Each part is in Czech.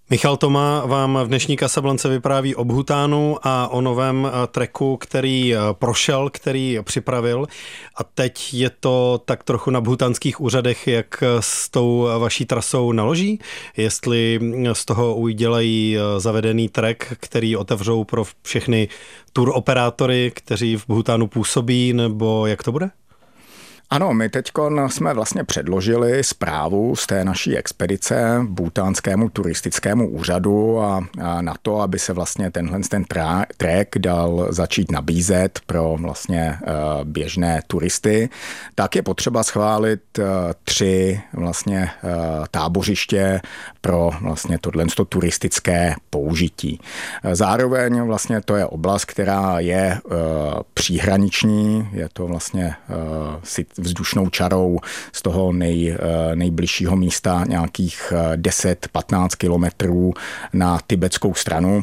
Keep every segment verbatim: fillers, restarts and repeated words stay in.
Michal Toma vám v dnešní Kasablance vypráví o Bhútánu a o novém treku, který prošel, který připravil. A teď je to tak trochu na bhútánských úřadech, jak s tou vaší trasou naloží. Jestli z toho udělají zavedený trek, který otevřou pro všechny tour operátory, kteří v Bhútánu působí, nebo jak to bude? Ano, my teď jsme vlastně předložili zprávu z té naší expedice bhútánskému turistickému úřadu a, a na to, aby se vlastně tenhle ten trek dal začít nabízet pro vlastně uh, běžné turisty, tak je potřeba schválit uh, tři vlastně uh, tábořiště pro vlastně tohleto turistické použití. Zároveň vlastně to je oblast, která je uh, příhraniční, je to vlastně uh, vzdušnou čarou z toho nej, nejbližšího místa nějakých deset patnáct kilometrů na tibetskou stranu.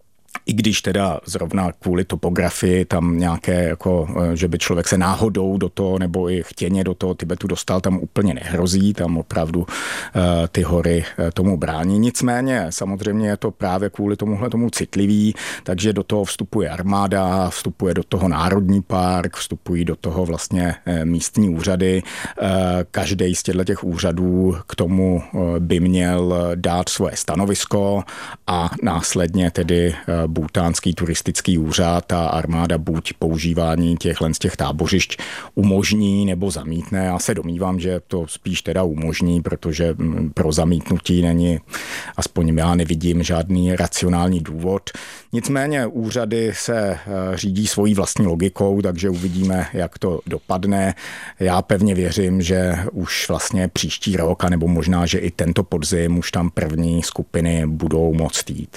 I když teda zrovna kvůli topografii tam nějaké, jako, že by člověk se náhodou do toho nebo i chtěně do toho Tibetu dostal, tam úplně nehrozí, tam opravdu uh, ty hory uh, tomu brání. Nicméně samozřejmě je to právě kvůli tomuhle tomu citlivý, takže do toho vstupuje armáda, vstupuje do toho národní park, vstupují do toho vlastně uh, místní úřady. Uh, každý z těchto těch úřadů k tomu uh, by měl dát svoje stanovisko a následně tedy uh, Bhútánský turistický úřad a armáda buď používání těchhle z těch tábořišť umožní nebo zamítne. Já se domnívám, že to spíš teda umožní, protože pro zamítnutí není, aspoň já nevidím žádný racionální důvod. Nicméně úřady se řídí svojí vlastní logikou, takže uvidíme, jak to dopadne. Já pevně věřím, že už vlastně příští rok, anebo možná, že i tento podzim už tam první skupiny budou moct jít.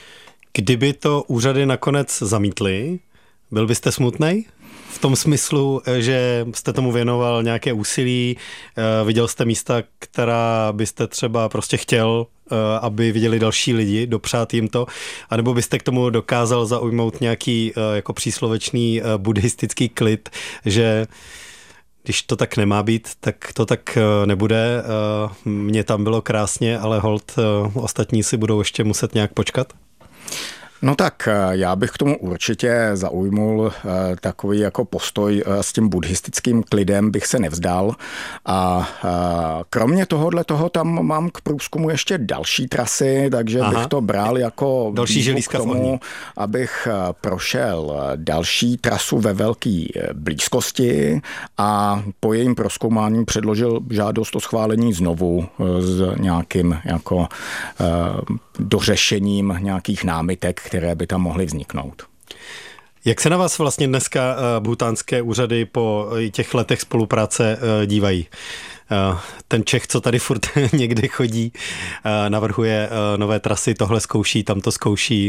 Kdyby to úřady nakonec zamítly, byl byste smutnej? V tom smyslu, že jste tomu věnoval nějaké úsilí, viděl jste místa, která byste třeba prostě chtěl, aby viděli další lidi, dopřát jim to, anebo byste k tomu dokázal zaujmout nějaký jako příslovečný buddhistický klid, že když to tak nemá být, tak to tak nebude. Mně tam bylo krásně, ale holt ostatní si budou ještě muset nějak počkat? No tak já bych k tomu určitě zaujmul takový jako postoj s tím buddhistickým klidem bych se nevzdal a kromě tohohle toho tam mám k průzkumu ještě další trasy, takže Aha. bych to bral jako další želízka k tomu, abych prošel další trasu ve velké blízkosti a po jejím prozkoumání předložil žádost o schválení znovu s nějakým jako dořešením nějakých námitek, které by tam mohly vzniknout. Jak se na vás vlastně dneska bhútánské úřady po těch letech spolupráce dívají? Ten Čech, co tady furt někdy chodí, navrhuje nové trasy, tohle zkouší, tamto zkouší,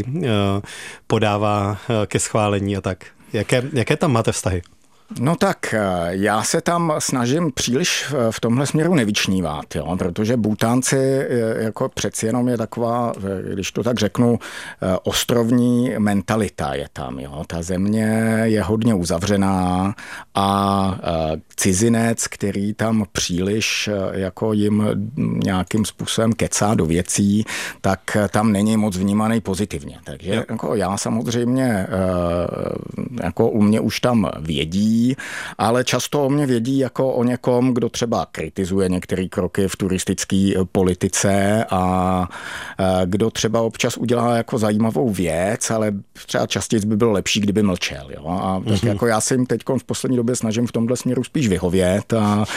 podává ke schválení a tak. Jaké, jaké tam máte vztahy? No tak já se tam snažím příliš v tomhle směru nevyčnívat, jo, protože Bhútánci jako přeci jenom je taková, když to tak řeknu, ostrovní mentalita je tam. Jo. Ta země je hodně uzavřená a cizinec, který tam příliš jako jim nějakým způsobem kecá do věcí, tak tam není moc vnímaný pozitivně. Takže jako já samozřejmě jako u mě už tam vědí, ale často o mě vědí jako o někom, kdo třeba kritizuje některé kroky v turistické politice a kdo třeba občas udělá jako zajímavou věc, ale třeba častěji by bylo lepší, kdyby mlčel. Jo? A tak mm-hmm. jako já se jim teď v poslední době snažím v tomhle směru spíš vyhovět a, a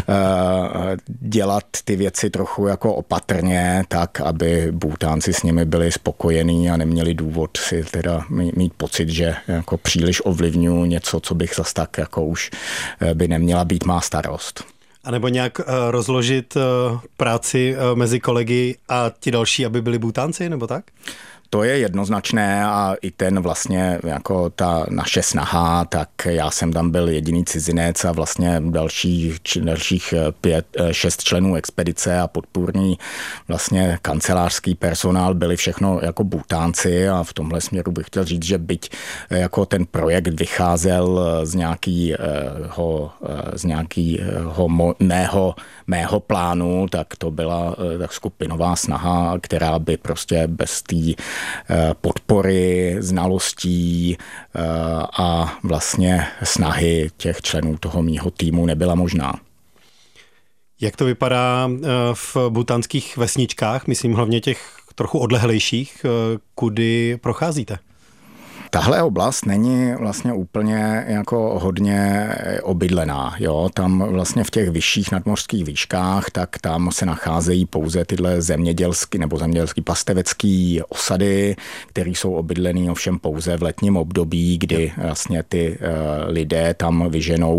dělat ty věci trochu jako opatrně, tak, aby Bhútánci s nimi byli spokojení a neměli důvod si teda mít pocit, že jako příliš ovlivňuji něco, co bych zas tak jako už by neměla být má starost. A nebo nějak rozložit práci mezi kolegy a ti další, aby byli Bhútánci, nebo tak? To je jednoznačné a i ten vlastně jako ta naše snaha, tak já jsem tam byl jediný cizinec a vlastně dalších, dalších pět, šest členů expedice a podpůrný vlastně kancelářský personál byli všechno jako Bhútánci a v tomhle směru bych chtěl říct, že byť jako ten projekt vycházel z nějakého, z nějakého mého, mého plánu, tak to byla tak skupinová snaha, která by prostě bez té podpory, znalostí a vlastně snahy těch členů toho mýho týmu nebyla možná. Jak to vypadá v bhútánských vesničkách, myslím hlavně těch trochu odlehlejších, kudy procházíte? Tahle oblast není vlastně úplně jako hodně obydlená. Jo? Tam vlastně v těch vyšších nadmořských výškách, tak tam se nacházejí pouze tyhle zemědělský nebo zemědělský pastevecký osady, které jsou obydlený ovšem pouze v letním období, kdy vlastně ty uh, lidé tam vyženou,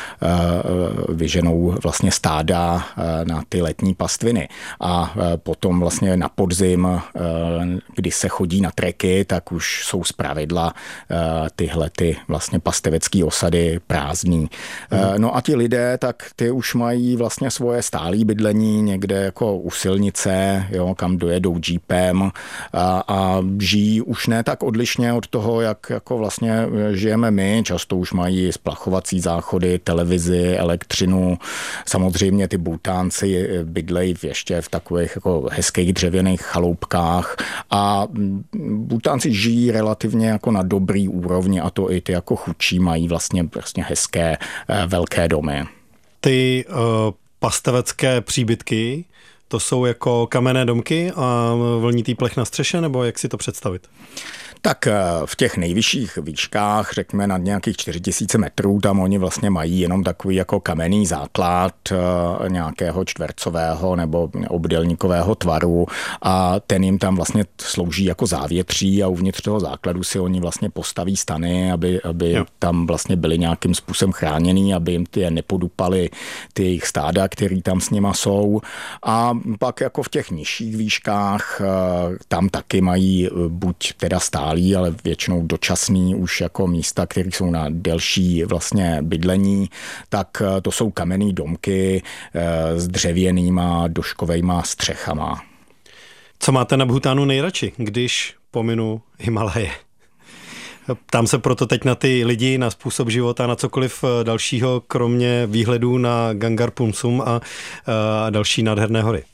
uh, vyženou vlastně stáda uh, na ty letní pastviny. A uh, potom vlastně na podzim, uh, kdy se chodí na treky, tak už jsou zpravidla tyhle ty vlastně pastevecké osady prázdný. Hmm. No a ti lidé, tak ty už mají vlastně svoje stálé bydlení někde jako u silnice, jo, kam dojedou jeepem a, a žijí už ne tak odlišně od toho, jak jako vlastně žijeme my. Často už mají splachovací záchody, televizi, elektřinu. Samozřejmě ty Bhútánci bydlejí ještě v takových jako hezkých dřevěných chaloupkách a Bhútánci žijí relativně jako na dobrý úrovni a to i ty jako chudší mají vlastně vlastně hezké velké domy. Ty uh, pastevecké příbytky, to jsou jako kamenné domky a vlnitý plech na střeše, nebo jak si to představit? Tak v těch nejvyšších výškách, řekněme nad nějakých čtyři tisíce metrů, tam oni vlastně mají jenom takový jako kamenný základ nějakého čtvercového nebo obdélníkového tvaru a ten jim tam vlastně slouží jako závětří a uvnitř toho základu si oni vlastně postaví stany, aby, aby tam vlastně byli nějakým způsobem chráněný, aby jim ty nepodupaly ty jejich stáda, který tam s nima jsou. A pak jako v těch nižších výškách tam taky mají buď teda stálí, ale většinou dočasný už jako místa, které jsou na delší vlastně bydlení, tak to jsou kamenné domky s dřevěnýma doškovejma střechama. Co máte na Bhútánu nejradši, když pominu Himalaje? Ptám se proto teď na ty lidi, na způsob života, na cokoliv dalšího, kromě výhledů na Gangar Punsum a, a další nádherné hory.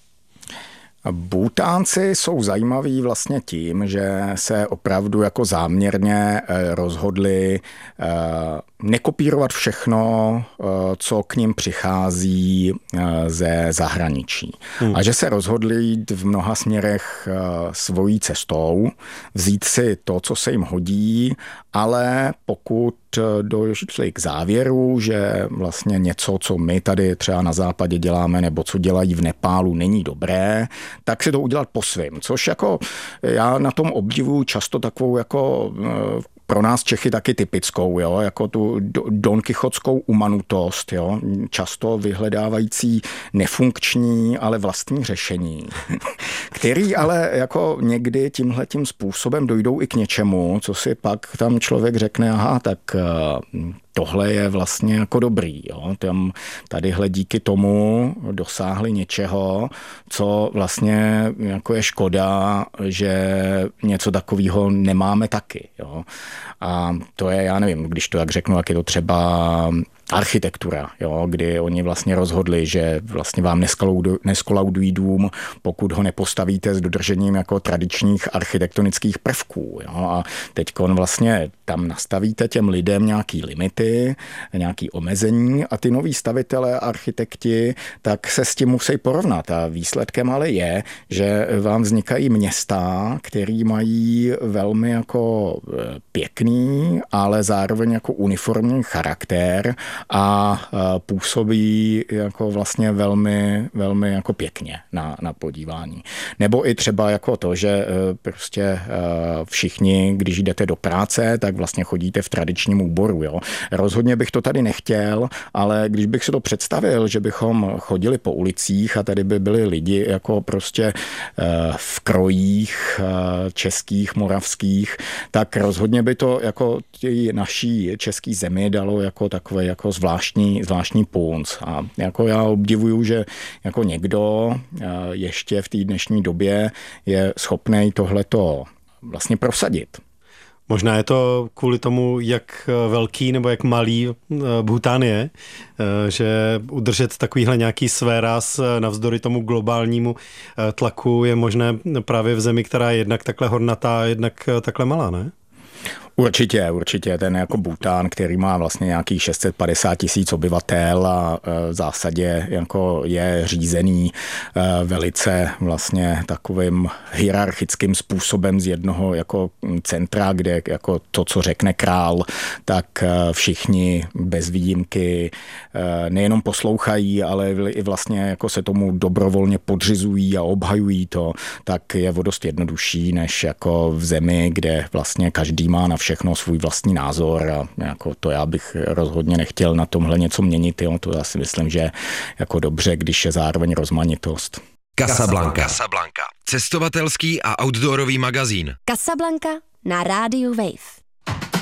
Bhútánci jsou zajímaví vlastně tím, že se opravdu jako záměrně rozhodli nekopírovat všechno, co k nim přichází ze zahraničí. Hmm. A že se rozhodli jít v mnoha směrech svojí cestou, vzít si to, co se jim hodí, ale pokud došli k závěru, že vlastně něco, co my tady třeba na západě děláme, nebo co dělají v Nepálu, není dobré, tak si to udělat po svým. Což jako já na tom obdivuju často takovou jako pro nás Čechy taky typickou, jo, jako tu donkichotskou umanutost, jo, často vyhledávající nefunkční, ale vlastní řešení, který ale jako někdy tímhletím způsobem dojdou i k něčemu, co si pak tam člověk řekne, aha, tak tohle je vlastně jako dobrý. Jo. Tam, tadyhle díky tomu dosáhli něčeho, co vlastně jako je škoda, že něco takového nemáme taky. Jo. A to je, já nevím, když to tak řeknu, jak je to třeba architektura, jo, kdy oni vlastně rozhodli, že vlastně vám neskolaudují dům, pokud ho nepostavíte s dodržením jako tradičních architektonických prvků. Jo. A teďkon vlastně tam nastavíte těm lidem nějaký limity, nějaký omezení a ty noví stavitelé, architekti, tak se s tím musí porovnat. A výsledkem ale je, že vám vznikají města, které mají velmi jako pěkný, ale zároveň jako uniformní charakter a působí jako vlastně velmi, velmi jako pěkně na, na podívání. Nebo i třeba jako to, že prostě všichni, když jdete do práce, tak vlastně chodíte v tradičním úboru. Jo? rozhodně bych to tady nechtěl, ale když bych si to představil, že bychom chodili po ulicích a tady by byli lidi jako prostě v krojích českých, moravských, tak rozhodně by to jako ty naší český zemi dalo jako takové jako zvláštní, zvláštní punc. A jako já obdivuju, že jako někdo ještě v té dnešní době je schopný tohleto vlastně prosadit. Možná je to kvůli tomu, jak velký nebo jak malý Bhútán je, že udržet takovýhle nějaký svéráz navzdory tomu globálnímu tlaku je možné právě v zemi, která je jednak takhle hornatá, jednak takhle malá, ne? Určitě, určitě. Ten jako Bhútán, který má vlastně nějakých šest set padesát tisíc obyvatel a v zásadě jako je řízený velice vlastně takovým hierarchickým způsobem z jednoho jako centra, kde jako to, co řekne král, tak všichni bez výjimky nejenom poslouchají, ale i vlastně jako se tomu dobrovolně podřizují a obhajují to, tak je o dost jednodušší, než jako v zemi, kde vlastně každý má na všechno svůj vlastní názor a jako to já bych rozhodně nechtěl na tomhle něco měnit. Jo. To já si myslím, že jako dobře, když je zároveň rozmanitost. Casablanca. Casablanca. Cestovatelský a outdoorový magazín. Casablanca na rádiu Wave.